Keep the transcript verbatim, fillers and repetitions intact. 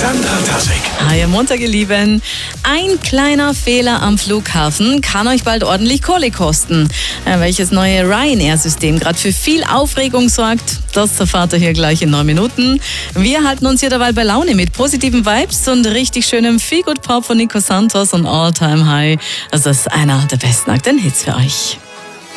Sandra Tassek. Hi, am Montag, ihr Lieben. Ein kleiner Fehler am Flughafen kann euch bald ordentlich Kohle kosten. Ja, welches neue Ryanair-System gerade für viel Aufregung sorgt, das erfahrt ihr hier gleich in neun Minuten. Wir halten uns hier dabei bei Laune mit positiven Vibes und richtig schönem Feel Good Pop von Nico Santos und All Time High. Das ist einer der besten aktuellen Hits für euch.